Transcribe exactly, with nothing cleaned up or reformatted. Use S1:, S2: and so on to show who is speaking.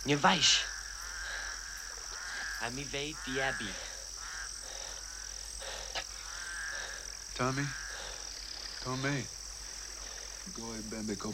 S1: Nie vais. A mi veid diabi.
S2: Tommy, Tommy, Goy Bembe